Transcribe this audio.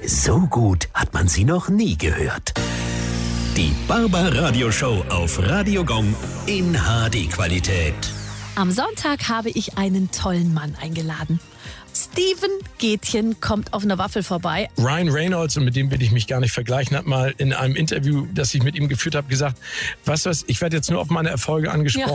So gut hat man sie noch nie gehört. Die Barbaradio-Show auf Radio Gong in HD-Qualität. Am Sonntag habe ich einen tollen Mann eingeladen. Steven Gätjen kommt auf einer Waffel vorbei. Ryan Reynolds, und mit dem will ich mich gar nicht vergleichen, hat mal in einem Interview, das ich mit ihm geführt habe, gesagt, weißt du was, ich werde jetzt nur auf meine Erfolge angesprochen.